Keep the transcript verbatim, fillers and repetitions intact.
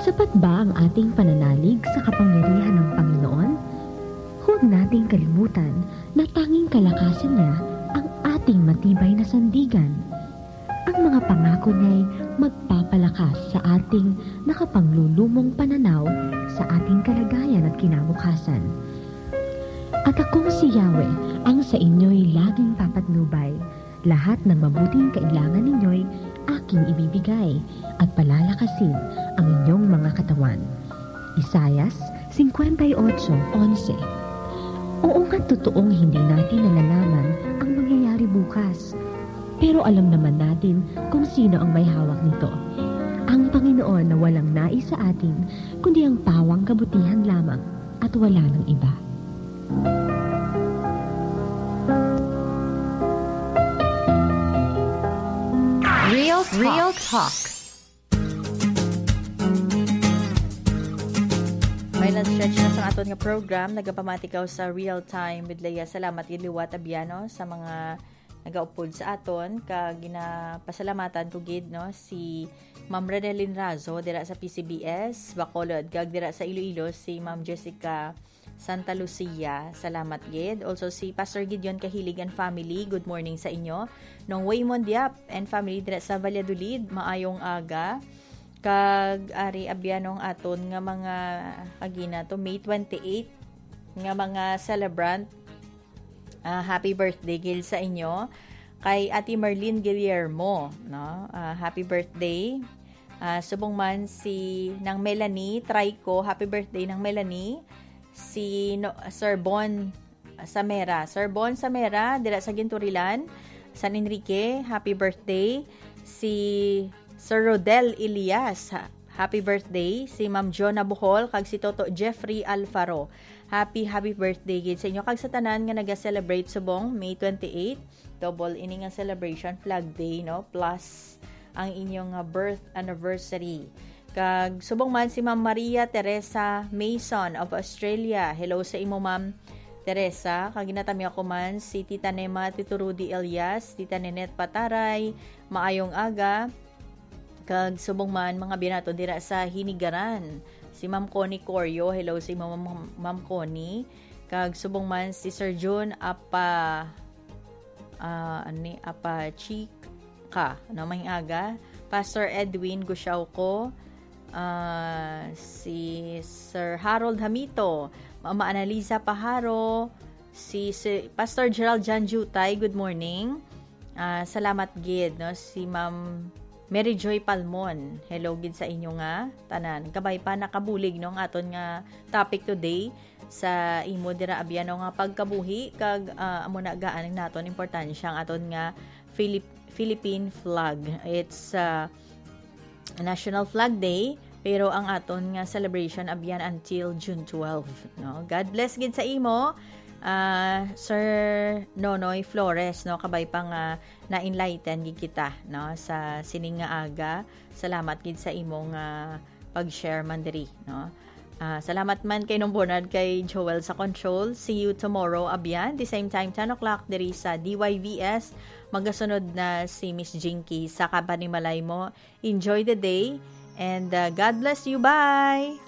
Sapat ba ang ating pananalig sa kapangyarihan ng Panginoon? Huwag nating kalimutan na tanging kalakasan niya ang ating matibay na sandigan. Ang mga pangako niya'y magpapalakas sa ating nakapanglulumong pananaw sa ating kalagayan at kinabukasan. At akong si Yahweh ang sa inyo'y laging papatnubay. Lahat ng mabuting kailangan ninyo'y aking ibibigay at palalakasin ang inyong mga katawan. Isayas fifty-eight eleven. Oo nga, totoong hindi natin nalalaman ang mangyayari bukas. Pero alam naman natin kung sino ang may hawak nito. Ang Panginoon na walang nais sa atin, kundi ang pawang kabutihan lamang at wala ng iba. Real Talk. Real Talk. May stretch na sa aton nga program. Nagapamatikaw sa Real Time with Leia. Salamat yun liwat Abiano sa mga nagaupod sa aton. Kag ginapasalamatan ko gid no si Ma'am Renelyn Razo dira sa P C B S Bacolod. Kag dira sa Iloilo si Ma'am Jessica Santa Lucia. Salamat gid. Also si Pastor Gideon Kahilig and family. Good morning sa inyo. Nong Waymond Yap and family dira sa Valladolid. Maayong aga. Kag ari abyanong aton nga mga agina to May twenty-eighth nga mga celebrant. Uh, happy birthday gil sa inyo kay Ate Marlene Guillermo, no? Uh, happy birthday. Uh, subong man si nang Melanie Trico, happy birthday nang Melanie. Si no, Sir Bon Samera, Sir Bon Samera dira sa Ginturilan, San Enrique, happy birthday. Si Sir Rodel Elias, happy birthday. Si Ma'am Jonah Buhol, kag si Toto Jeffrey Alfaro. Happy, happy birthday gid sa inyo. Kag sa tanan nga naga-celebrate subong May twenty-eighth, double ining ang celebration, Flag Day, no? Plus ang inyong uh, birth anniversary. Kag subong man si Ma'am Maria Teresa Mason of Australia. Hello sa imo, Ma'am Teresa. Kag ginatami ako man si Tita Nema Tito Rudy Elias, Tita Nenet Pataray, maayong aga. Kag subong man mga binato dira sa Hinigaran. Si Ma'am Connie Coryo, hello si Ma'am, Ma'am Connie. Kag subong man si Sir June Apa uh, ani Apa Chika, ano may aga. Pastor Edwin Gusyauko, uh, si Sir Harold Hamito, Mama Analisa Paharo, si, si Pastor Gerald Janjutay, good morning. Uh, salamat gid no si Ma'am Mary Joy Palmon. Hello gid sa inyo nga tanan. Kabay pa nakabulig no ang aton nga topic today sa imo dira abyano nga pagkabuhi kag uh, amo na gaan naton importansya ang aton nga Philip Philippine flag. It's uh, National Flag Day pero ang aton nga celebration abyan until June twelfth, no. God bless gid sa imo. Uh, Sir Nonoy Flores, no, kabay pa nga na-enlighten gid kita no sa sining nga aga. Salamat gid sa imong uh, pag-share man diri, no. Uh, salamat man kay nung Bernard kay Joel sa control. See you tomorrow abyan the same time ten o'clock diri sa D Y V S. Magasunod na si Miss Jinky sa Kapanimalay mo. Enjoy the day and uh, God bless you. Bye.